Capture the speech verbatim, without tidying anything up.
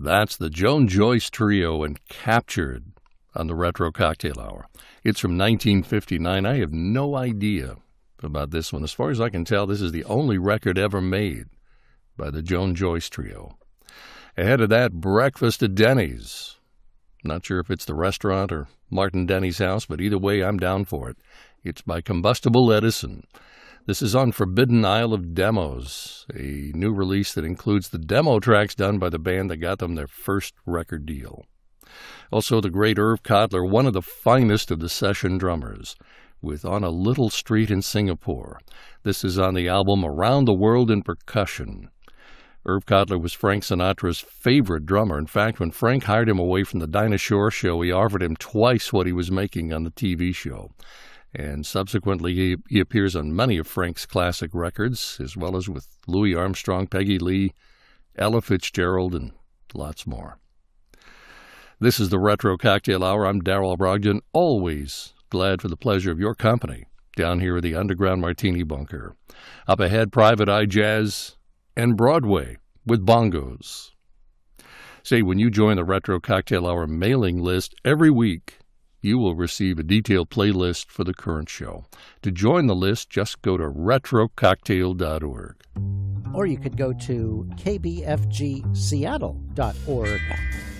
That's the Joan Joyce Trio and Captured on the Retro Cocktail Hour. It's from nineteen fifty-nine. I have no idea about this one. As far as I can tell, this is the only record ever made by the Joan Joyce Trio. Ahead of that, Breakfast at Denny's. Not sure if it's the restaurant or Martin Denny's house, but either way, I'm down for it. It's by Combustible Edison. This is on Forbidden Isle of Demos, a new release that includes the demo tracks done by the band that got them their first record deal. Also, the great Irv Cotler, one of the finest of the session drummers, with On a Little Street in Singapore. This is on the album Around the World in Percussion. Irv Cotler was Frank Sinatra's favorite drummer. In fact, when Frank hired him away from the Dinah Shore show, he offered him twice what he was making on the T V show. And subsequently, he, he appears on many of Frank's classic records, as well as with Louis Armstrong, Peggy Lee, Ella Fitzgerald, and lots more. This is the Retro Cocktail Hour. I'm Darrell Brogdon, always glad for the pleasure of your company down here at the Underground Martini Bunker. Up ahead, Private Eye Jazz and Broadway with bongos. Say, when you join the Retro Cocktail Hour mailing list every week, you will receive a detailed playlist for the current show. To join the list, just go to retro cocktail dot org. Or you could go to k b f g seattle dot org.